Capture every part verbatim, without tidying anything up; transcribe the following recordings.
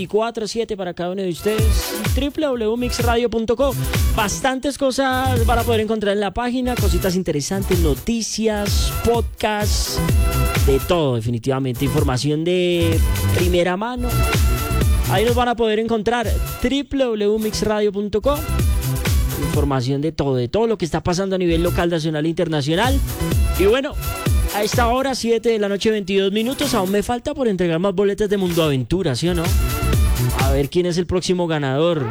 veinticuatro siete para cada uno de ustedes. doble u doble u doble u punto mix radio punto co. Bastantes cosas para poder encontrar en la página, cositas interesantes, noticias, podcasts, de todo definitivamente, información de primera mano. Ahí nos van a poder encontrar doble u doble u doble u punto mix radio punto co. Información de todo, de todo lo que está pasando a nivel local, nacional e internacional. Y bueno, a esta hora, siete de la noche, veintidós minutos, aún me falta por entregar más boletas de Mundo Aventura, ¿sí o no? A ver quién es el próximo ganador.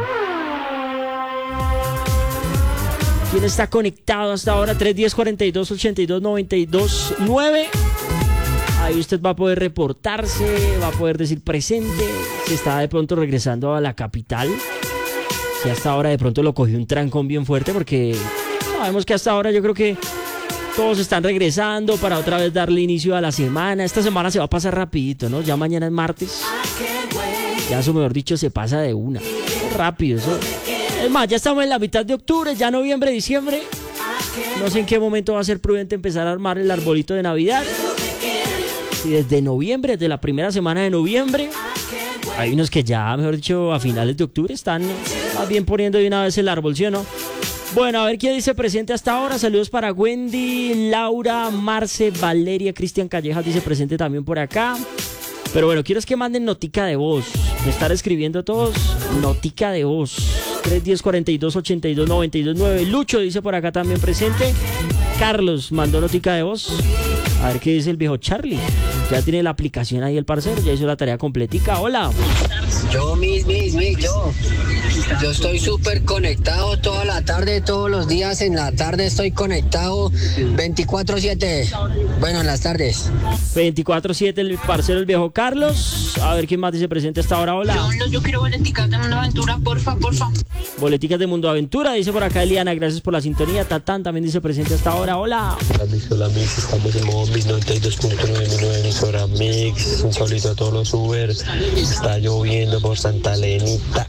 ¿Quién está conectado hasta ahora? tres uno cero, cuarenta y dos, ochenta y dos, noventa y dos, nueve. Ahí usted va a poder reportarse, va a poder decir presente, si está de pronto regresando a la capital. Si hasta ahora de pronto lo cogió un trancón bien fuerte, porque sabemos que hasta ahora yo creo que todos están regresando para otra vez darle inicio a la semana. Esta semana se va a pasar rapidito, ¿no? Ya mañana es martes. Ya eso, mejor dicho, se pasa de una. Es rápido eso. Es más, ya estamos en la mitad de octubre, ya noviembre, diciembre. No sé en qué momento va a ser prudente empezar a armar el arbolito de Navidad. Y desde noviembre, desde la primera semana de noviembre, hay unos que ya, mejor dicho, a finales de octubre están más bien poniendo de una vez el árbol, ¿sí o no? Bueno, a ver quién dice presente hasta ahora. Saludos para Wendy, Laura, Marce, Valeria, Cristian Callejas dice presente también por acá. Pero bueno, quiero es que manden notica de voz. Me están escribiendo todos notica de voz. tres uno cero, cuarenta y dos, ochenta y dos, noventa y dos, nueve. Lucho dice por acá también presente. Carlos mandó notica de voz. A ver qué dice el viejo Charlie. Ya tiene la aplicación ahí el parcero. Ya hizo la tarea completica. Hola. Yo, mis, mis, mis, yo. Yo estoy súper conectado toda la tarde, todos los días en la tarde estoy conectado veinticuatro siete. Bueno, en las tardes. veinticuatro siete el parcero el viejo Carlos. A ver quién más dice presente hasta ahora. Hola. Yo, yo quiero boleticas de Mundo Aventura, porfa, porfa. Boleticas de Mundo Aventura, dice por acá Eliana. Gracias por la sintonía. Tatán también dice presente hasta ahora. Hola. Hola Mix, hola Mix, estamos en modo Mix noventa y dos punto nueve, mi nueva emisora Mix. Un solito a todos los Uber. Está lloviendo por Santa Elenita,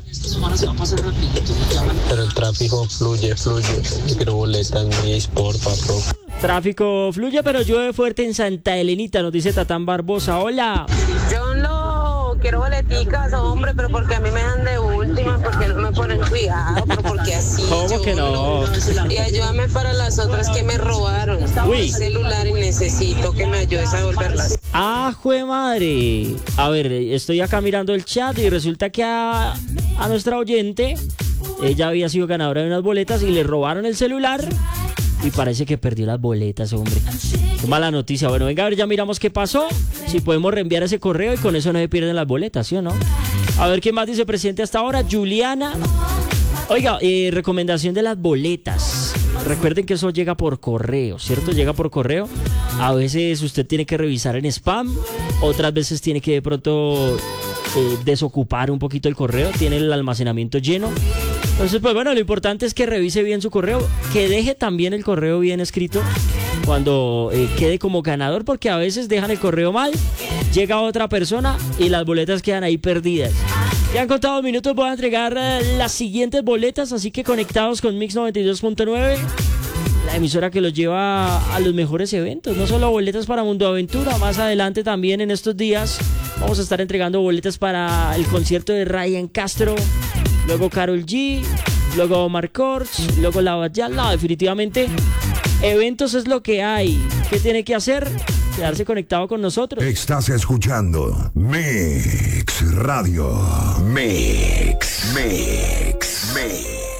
pero el tráfico fluye, fluye. Yo quiero boletas Mix, porfa, porfa. Tráfico fluye, pero llueve fuerte en Santa Elenita, nos dice Tatán Barbosa. Hola. Yo no quiero boleticas, hombre, pero porque a mí me dan de última, porque no me ponen cuidado, pero porque así. ¿Cómo yo que no? Y ayúdame para las otras que me robaron. Uy. Mi celular y necesito que me ayudes a devolverlas. ¡Ah, jue madre! A ver, estoy acá mirando el chat y resulta que a, a nuestra oyente, ella había sido ganadora de unas boletas y le robaron el celular y parece que perdió las boletas, hombre. Qué mala noticia. Bueno, venga, a ver, ya miramos qué pasó. Si podemos reenviar ese correo y con eso no se pierden las boletas, ¿sí o no? A ver, ¿quién más dice presente hasta ahora? Juliana. Oiga, eh, recomendación de las boletas. Recuerden que eso llega por correo, ¿cierto? Llega por correo. A veces usted tiene que revisar en spam. Otras veces tiene que de pronto eh, desocupar un poquito el correo. Tiene el almacenamiento lleno. Entonces, pues bueno, lo importante es que revise bien su correo. Que deje también el correo bien escrito cuando eh, quede como ganador. Porque a veces dejan el correo mal. Llega otra persona y las boletas quedan ahí perdidas. Ya han contado minutos, voy a entregar eh, las siguientes boletas, así que conectados con Mix noventa y dos punto nueve, la emisora que los lleva a los mejores eventos, no solo boletas para Mundo Aventura, más adelante también en estos días vamos a estar entregando boletas para el concierto de Ryan Castro, luego Karol G, luego Omar Korch, luego La Bayal. No, definitivamente eventos es lo que hay. ¿Qué tiene que hacer? Quedarse conectado con nosotros. Estás escuchando Mix Radio. Mix, Mix, Mix.